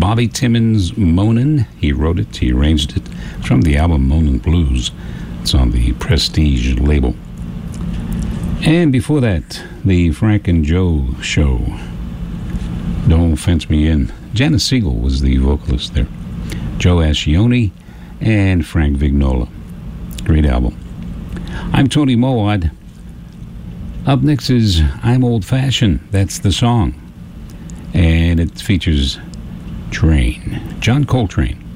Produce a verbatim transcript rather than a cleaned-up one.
Bobby Timmons' Moanin'. He wrote it, he arranged it. It's from the album Moanin' Blues. It's on the Prestige label. And before that, the Frank and Joe Show. Don't Fence Me In. Janis Siegel was the vocalist there. Joe Ascione and Frank Vignola. Great album. I'm Tony Mowat. Up next is I'm Old Fashioned. That's the song. And it features Train. John Coltrane.